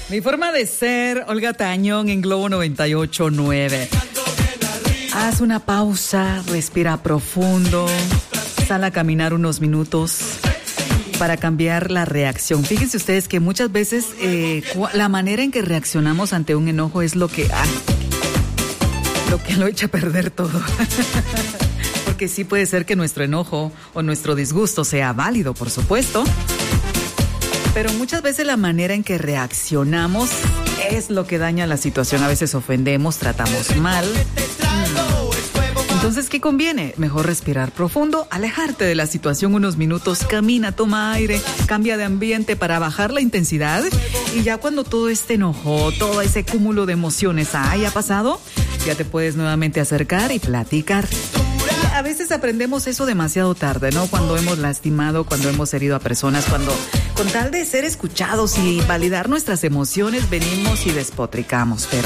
Mi forma de ser, Olga Tañón en Globo 98.9. Haz una pausa, respira profundo, sal a caminar unos minutos para cambiar la reacción. Fíjense ustedes que muchas veces la manera en que reaccionamos ante un enojo es lo que lo echa a perder todo. Porque sí puede ser que nuestro enojo o nuestro disgusto sea válido, por supuesto. Pero muchas veces la manera en que reaccionamos es lo que daña la situación. A veces ofendemos, tratamos mal. Entonces, ¿qué conviene? Mejor respirar profundo, alejarte de la situación unos minutos, camina, toma aire, cambia de ambiente para bajar la intensidad. Y ya cuando todo este enojo, todo ese cúmulo de emociones haya pasado, ya te puedes nuevamente acercar y platicar. A veces aprendemos eso demasiado tarde, ¿no? Cuando hemos lastimado, cuando hemos herido a personas, cuando con tal de ser escuchados y validar nuestras emociones venimos y despotricamos. Pero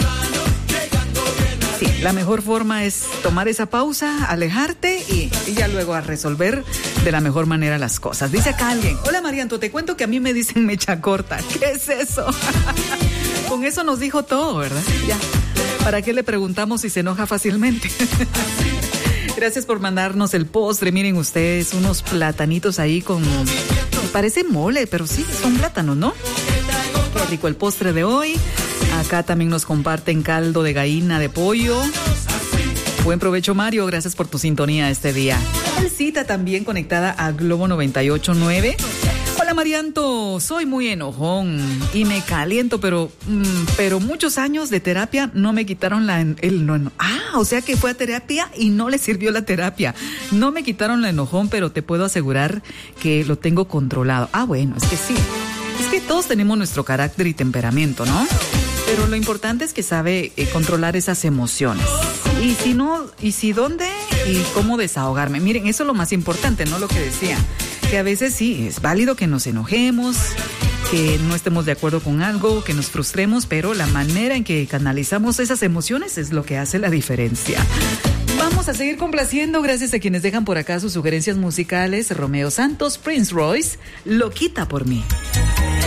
sí, la mejor forma es tomar esa pausa, alejarte y ya luego a resolver de la mejor manera las cosas. Dice acá alguien: hola Marianto, te cuento que a mí me dicen mecha corta. ¿Qué es eso? Con eso nos dijo todo, ¿verdad? Ya. ¿Para qué le preguntamos si se enoja fácilmente? Gracias por mandarnos el postre. Miren ustedes, unos platanitos ahí con... Parece mole, pero sí, son plátanos, ¿no? Qué rico el postre de hoy. Acá también nos comparten caldo de gallina de pollo. Buen provecho, Mario. Gracias por tu sintonía este día. Elcita también conectada a Globo 98.9. Hola Marianto, soy muy enojón y me caliento, pero muchos años de terapia no me quitaron o sea que fue a terapia y no le sirvió la terapia. No me quitaron la enojón, pero te puedo asegurar que lo tengo controlado. Bueno, es que sí. Es que todos tenemos nuestro carácter y temperamento, ¿no? Pero lo importante es que sabe controlar esas emociones. Y si no, dónde y cómo desahogarme. Miren, eso es lo más importante, ¿no? Lo que decía. Que a veces sí, es válido que nos enojemos, que no estemos de acuerdo con algo, que nos frustremos, pero la manera en que canalizamos esas emociones es lo que hace la diferencia. Vamos a seguir complaciendo, gracias a quienes dejan por acá sus sugerencias musicales. Romeo Santos, Prince Royce, Loquita por mí.